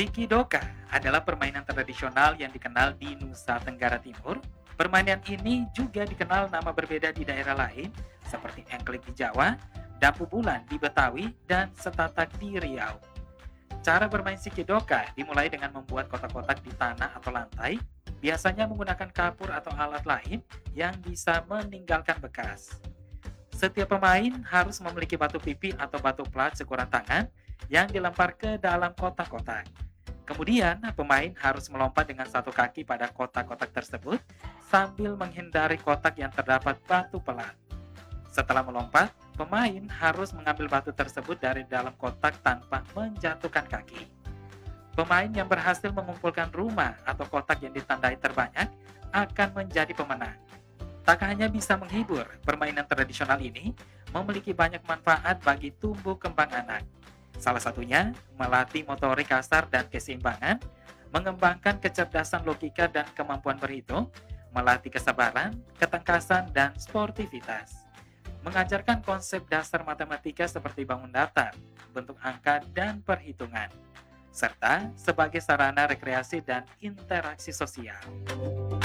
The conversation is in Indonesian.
Sikidoka adalah permainan tradisional yang dikenal di Nusa Tenggara Timur. Permainan ini juga dikenal nama berbeda di daerah lain, seperti engklik di Jawa, dapu bulan di Betawi, dan setatak di Riau. Cara bermain Sikidoka dimulai dengan membuat kotak-kotak di tanah atau lantai, biasanya menggunakan kapur atau alat lain yang bisa meninggalkan bekas. Setiap pemain harus memiliki batu pipi atau batu plat seukuran tangan yang dilempar ke dalam kotak-kotak. Kemudian, pemain harus melompat dengan satu kaki pada kotak-kotak tersebut sambil menghindari kotak yang terdapat batu pelat. Setelah melompat, pemain harus mengambil batu tersebut dari dalam kotak tanpa menjatuhkan kaki. Pemain yang berhasil mengumpulkan rumah atau kotak yang ditandai terbanyak akan menjadi pemenang. Tak hanya bisa menghibur, permainan tradisional ini memiliki banyak manfaat bagi tumbuh kembang anak. Salah satunya melatih motorik kasar dan keseimbangan, mengembangkan kecerdasan logika dan kemampuan berhitung, melatih kesabaran, ketangkasan, dan sportivitas. Mengajarkan konsep dasar matematika seperti bangun datar, bentuk angka, dan perhitungan, serta sebagai sarana rekreasi dan interaksi sosial.